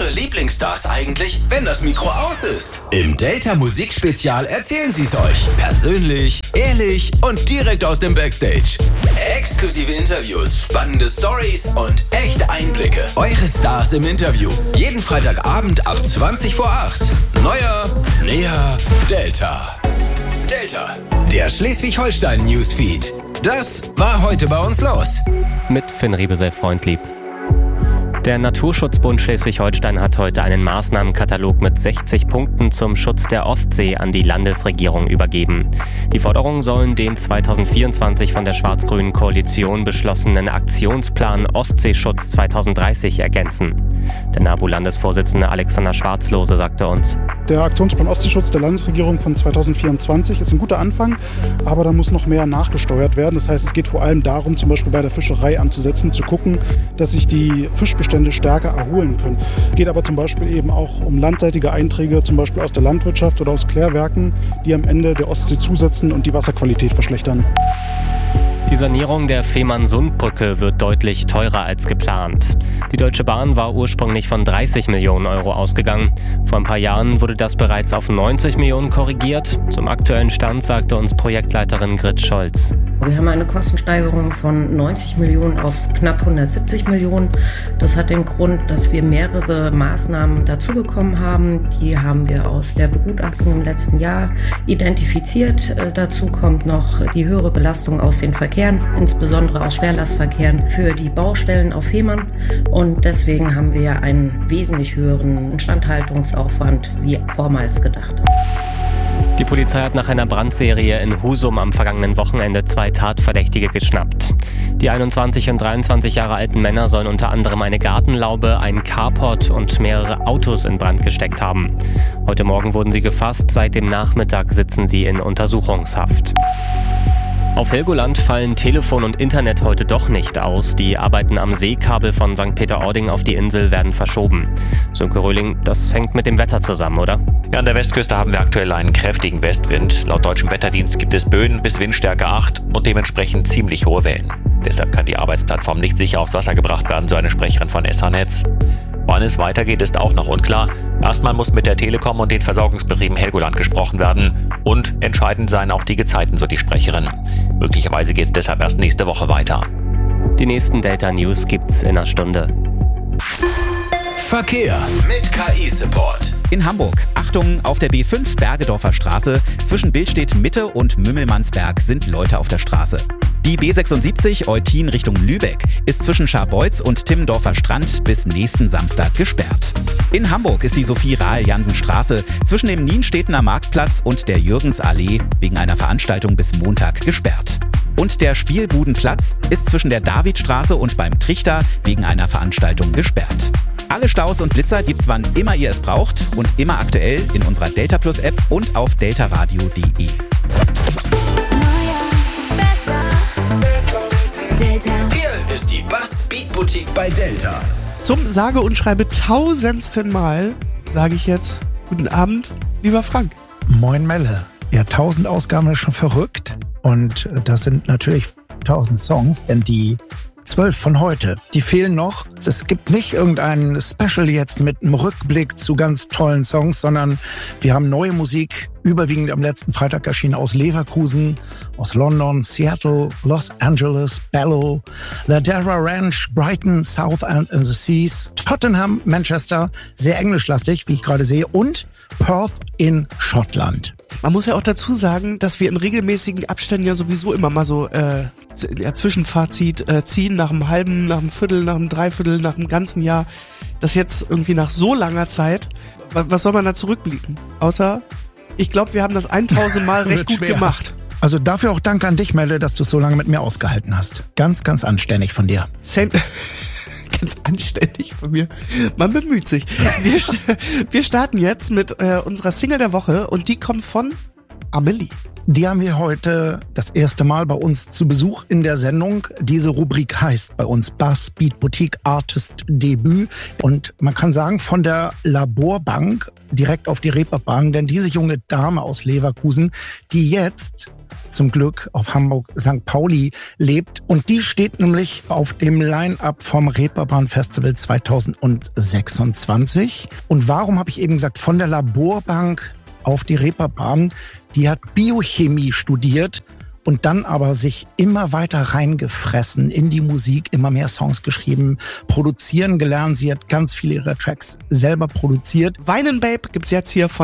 Ihre Lieblingsstars eigentlich, wenn das Mikro aus ist? Im Delta Musikspezial erzählen sie es euch. Persönlich, ehrlich und direkt aus dem Backstage. Exklusive Interviews, spannende Stories und echte Einblicke. Eure Stars im Interview. Jeden Freitagabend ab 20 vor 8. Neuer, näher, Delta. Delta, der Schleswig-Holstein-Newsfeed. Das war heute bei uns los. Mit Finn Riebesell-Freundlieb. Der Naturschutzbund Schleswig-Holstein hat heute einen Maßnahmenkatalog mit 60 Punkten zum Schutz der Ostsee an die Landesregierung übergeben. Die Forderungen sollen den 2024 von der schwarz-grünen Koalition beschlossenen Aktionsplan Ostseeschutz 2030 ergänzen. Der NABU-Landesvorsitzende Alexander Schwarzlose sagte uns: Der Aktionsplan Ostseeschutz der Landesregierung von 2024 ist ein guter Anfang, aber da muss noch mehr nachgesteuert werden. Das heißt, es geht vor allem darum, zum Beispiel bei der Fischerei anzusetzen, zu gucken, dass sich die Fischbestände stärker erholen können. Es geht aber zum Beispiel eben auch um landseitige Einträge, zum Beispiel aus der Landwirtschaft oder aus Klärwerken, die am Ende der Ostsee zusetzen und die Wasserqualität verschlechtern. Die Sanierung der Fehmarnsundbrücke wird deutlich teurer als geplant. Die Deutsche Bahn war ursprünglich von 30 Millionen Euro ausgegangen. Vor ein paar Jahren wurde das bereits auf 90 Millionen korrigiert. Zum aktuellen Stand sagte uns Projektleiterin Grit Scholz: Wir haben eine Kostensteigerung von 90 Millionen auf knapp 170 Millionen. Das hat den Grund, dass wir mehrere Maßnahmen dazu bekommen haben. Die haben wir aus der Begutachtung im letzten Jahr identifiziert. Dazu kommt noch die höhere Belastung aus den Verkehren, insbesondere aus Schwerlastverkehren für die Baustellen auf Fehmarn. Und deswegen haben wir einen wesentlich höheren Instandhaltungsaufwand wie vormals gedacht. Die Polizei hat nach einer Brandserie in Husum am vergangenen Wochenende 2 Tatverdächtige geschnappt. Die 21 und 23 Jahre alten Männer sollen unter anderem eine Gartenlaube, einen Carport und mehrere Autos in Brand gesteckt haben. Heute Morgen wurden sie gefasst, seit dem Nachmittag sitzen sie in Untersuchungshaft. Auf Helgoland fallen Telefon und Internet heute doch nicht aus. Die Arbeiten am Seekabel von St. Peter-Ording auf die Insel werden verschoben. Sönke Röhling, das hängt mit dem Wetter zusammen, oder? Ja, an der Westküste haben wir aktuell einen kräftigen Westwind. Laut deutschem Wetterdienst gibt es Böen bis Windstärke 8 und dementsprechend ziemlich hohe Wellen. Deshalb kann die Arbeitsplattform nicht sicher aufs Wasser gebracht werden, so eine Sprecherin von SH Netz. Wann es weitergeht, ist auch noch unklar. Erstmal muss mit der Telekom und den Versorgungsbetrieben Helgoland gesprochen werden. Und entscheidend seien auch die Gezeiten, so die Sprecherin. Möglicherweise geht es deshalb erst nächste Woche weiter. Die nächsten Delta News gibt's in einer Stunde. Verkehr mit KI-Support. In Hamburg. Achtung, auf der B5 Bergedorfer Straße zwischen Billstedt Mitte und Mümmelmannsberg sind Leute auf der Straße. Die B76 Eutin Richtung Lübeck ist zwischen Scharbeutz und Timmendorfer Strand bis nächsten Samstag gesperrt. In Hamburg ist die Sophie-Rahl-Jansen-Straße zwischen dem Nienstedtener Marktplatz und der Jürgensallee wegen einer Veranstaltung bis Montag gesperrt. Und der Spielbudenplatz ist zwischen der Davidstraße und beim Trichter wegen einer Veranstaltung gesperrt. Alle Staus und Blitzer gibt's wann immer ihr es braucht und immer aktuell in unserer Delta Plus App und auf deltaradio.de. Hier ist die Bass Beat Boutique bei Delta. Zum sage und schreibe 1000. Mal sage ich jetzt guten Abend, lieber Frank. Moin Melle. Ja, 1000 Ausgaben ist schon verrückt. Und das sind natürlich 1000 Songs, denn die 12 von heute, die fehlen noch. Es gibt nicht irgendein Special jetzt mit einem Rückblick zu ganz tollen Songs, sondern wir haben neue Musik, überwiegend am letzten Freitag erschienen aus Leverkusen, aus London, Seattle, Los Angeles, Bellow, Ladera Ranch, Brighton, Southend in the Seas, Tottenham, Manchester, sehr englischlastig, wie ich gerade sehe, und Perth in Schottland. Man muss ja auch dazu sagen, dass wir in regelmäßigen Abständen ja sowieso immer mal so Zwischenfazit ziehen, nach einem halben, nach einem Viertel, nach einem Dreiviertel, nach einem ganzen Jahr. Das jetzt irgendwie nach so langer Zeit, was soll man da zurückblicken? Außer, ich glaube, wir haben das 1000 Mal recht gut gemacht. Also dafür auch Dank an dich, Melle, dass du es so lange mit mir ausgehalten hast. Ganz, ganz anständig von dir. Ganz anständig von mir. Man bemüht sich. Wir starten jetzt mit unserer Single der Woche und die kommt von Amelie. Die haben wir heute das erste Mal bei uns zu Besuch in der Sendung. Diese Rubrik heißt bei uns Bass Beat Boutique Artist Debüt. Und man kann sagen, von der Laborbank direkt auf die Reeperbahn. Denn diese junge Dame aus Leverkusen, die jetzt zum Glück auf Hamburg St. Pauli lebt. Und die steht nämlich auf dem Line-Up vom Reeperbahn Festival 2026. Und warum habe ich eben gesagt, von der Laborbank auf die Reeperbahn? Die hat Biochemie studiert und dann aber sich immer weiter reingefressen in die Musik, immer mehr Songs geschrieben, produzieren gelernt. Sie hat ganz viele ihrer Tracks selber produziert. Weinen Babe gibt's jetzt hier von